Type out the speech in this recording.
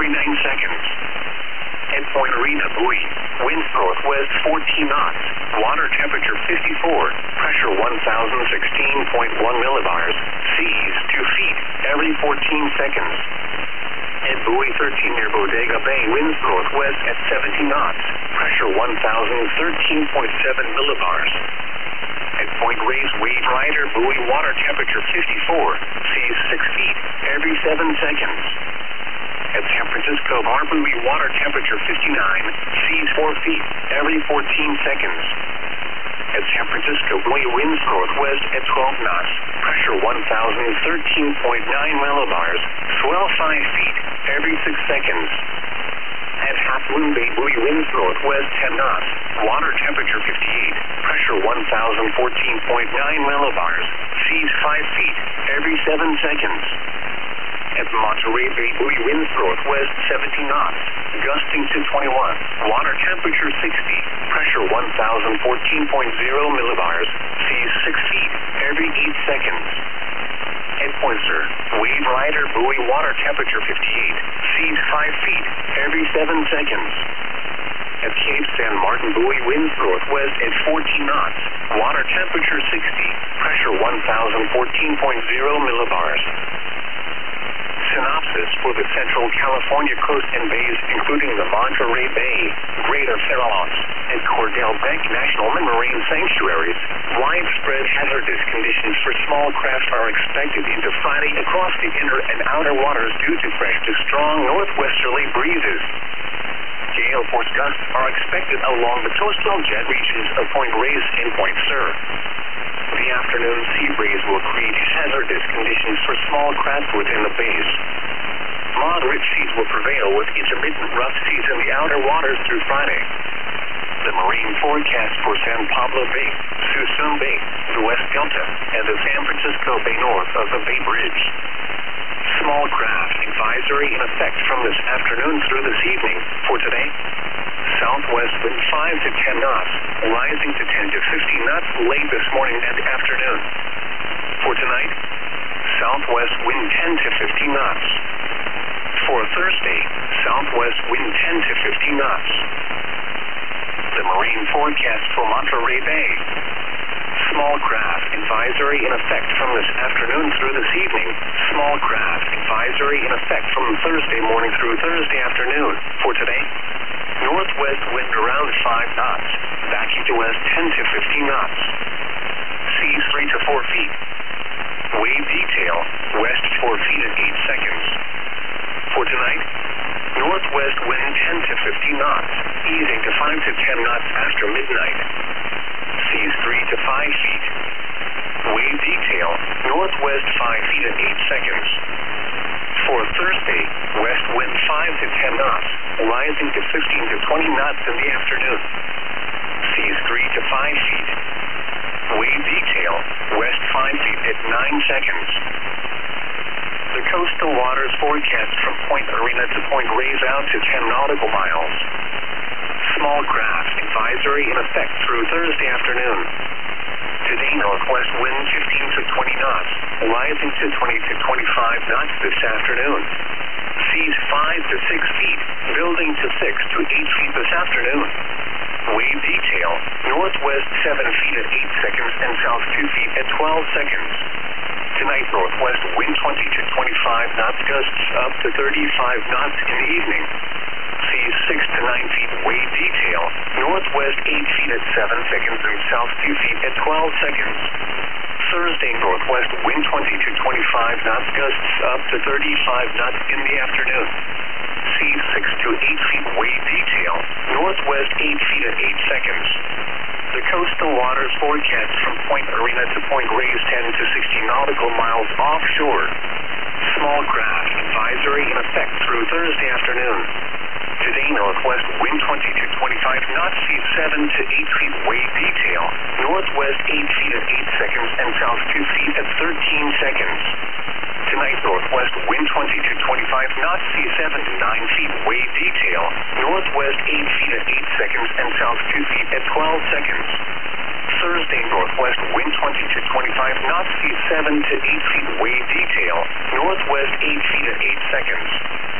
every 9 seconds. At Point Arena buoy, winds northwest 14 knots, water temperature 54, pressure 1016.1 millibars, seas 2 feet every 14 seconds. At buoy 13 near Bodega Bay, winds northwest at 70 knots, pressure 1013.7 millibars. At Point Reyes Wave Rider buoy, water temperature 54, seas 6 feet every 7 seconds. At San Francisco Bar buoy, water temperature 59, seas 4 feet every 14 seconds. At San Francisco buoy, winds northwest at 12 knots, pressure 1013.9 millibars, swell 5 feet every 6 seconds. At Half Moon Bay buoy, winds northwest 10 knots, water temperature 58, pressure 1014.9 millibars, seas 5 feet every 7 seconds. At Monterey Bay buoy, winds northwest 70 knots, gusting to 21, water temperature 60, pressure 1014.0 millibars, seas 6 feet every 8 seconds. At Point Sur, Wave Rider buoy, water temperature 58, seas 5 feet every 7 seconds. At Cape San Martin buoy, winds northwest at 14 knots, water temperature 60, pressure 1014.0 millibars. Synopsis for the Central California coast and bays, including the Monterey Bay, Greater Farallones, and Cordell Bank National Marine Sanctuaries. Widespread hazardous conditions for small craft are expected into Friday across the inner and outer waters due to fresh to strong northwesterly breezes. Gale force gusts are expected along the coastal jet regions of Point Reyes and Point Sur. The afternoon sea breeze will create hazardous conditions for small craft within the bays. Moderate seas will prevail with intermittent rough seas in the outer waters through Friday. The marine forecast for San Pablo Bay, Suisun Bay, the West Delta, and the San Francisco Bay north of the Bay Bridge. Small craft advisory in effect from this afternoon through this evening. For today, southwest wind 5 to 10 knots, rising to 10 to 15 knots late this morning and afternoon. For tonight, southwest wind 10 to 15 knots. For Thursday, southwest wind 10 to 15 knots. The marine forecast for Monterey Bay. Small craft advisory in effect from this afternoon through this evening. Small craft advisory in effect from Thursday morning through Thursday afternoon. For today, northwest wind around 5 knots, back east to west 10 to 15 knots. Seas 3 to 4 feet. Wave detail, west 4 feet at 8 seconds. For tonight, northwest wind 10 to 15 knots, easing to 5 to 10 knots after midnight. Seas 3 to 5 feet. Wave detail, northwest 5 feet at 8 seconds. For Thursday, west wind 5 to 10 knots, rising to 15 to 20 knots in the afternoon. Seas 3 to 5 feet. Wave detail, west 5 feet at 9 seconds. The coastal waters forecast from Point Arena to Point Reyes out to 10 nautical miles. Small craft advisory in effect through Thursday afternoon. Today, northwest wind 15 to 20 knots, rising to 20 to 25 knots this afternoon. Seas 5 to 6 feet, building to 6 to 8 feet this afternoon. Wave detail, northwest 7 feet at 8 seconds and south 2 feet at 12 seconds. Tonight, northwest wind 20 to 25 knots, gusts up to 35 knots in the evening. Seas 6 to 9 feet, wave detail, northwest 8 feet at 7 seconds and south 2 feet at 12 seconds. Thursday, northwest wind 20 to 25 knots, gusts up to 35 knots in the afternoon. Seas 6 to 8 feet, wave detail, northwest 8 feet at 8 seconds. The coastal waters forecast from Point Arena to Point Reyes 10 to 60 nautical miles offshore. Small craft advisory in effect through Thursday afternoon. Today, northwest wind 20 to 25 knots, seas 7 to 8 feet, wave detail, northwest 8 feet at 8 seconds and south 2 feet at 13 seconds. Tonight, northwest wind 20 to 25 knots, seas 7 to 9 feet, wave detail, northwest 8 feet at 8 seconds and south 2 feet at 12 seconds. Thursday, northwest wind 20 to 25 knots, seas 7 to 8 feet, wave detail, northwest 8 feet at 8 seconds.